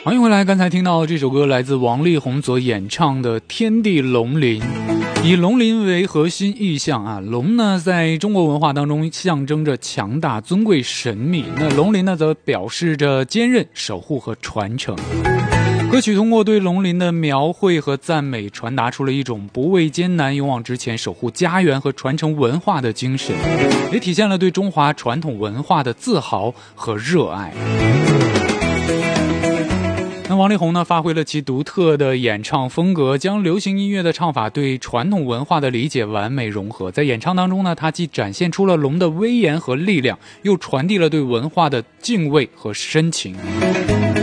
欢迎回来，刚才听到这首歌来自王力宏所演唱的《天地龙鳞》，以龙鳞为核心意象啊。龙呢，在中国文化当中象征着强大、尊贵、神秘，那龙鳞呢，则表示着坚韧、守护和传承。歌曲通过对龙鳞的描绘和赞美，传达出了一种不畏艰难、勇往直前、守护家园和传承文化的精神，也体现了对中华传统文化的自豪和热爱。那王力宏呢，发挥了其独特的演唱风格，将流行音乐的唱法对传统文化的理解完美融合。在演唱当中呢，他既展现出了龙的威严和力量，又传递了对文化的敬畏和深情。